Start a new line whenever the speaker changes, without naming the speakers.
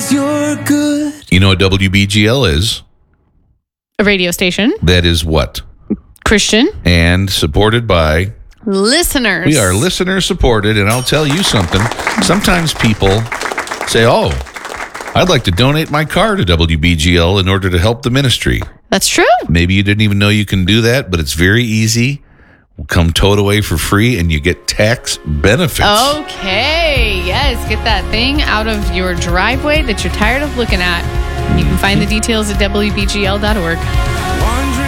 'cause you're good.
You know what WBGL is?
A radio station.
That is what?
Christian.
And supported by...
Listeners.
We are listener supported, and I'll tell you something. Sometimes people say, oh, I'd like to donate my car to WBGL in order to help the ministry.
That's true.
Maybe you didn't even know you can do that, but it's very easy. We'll come towed away for free, and you get tax benefits.
Okay. Yes. Get that thing out of your driveway that you're tired of looking at. You can find the details at WBGL.org.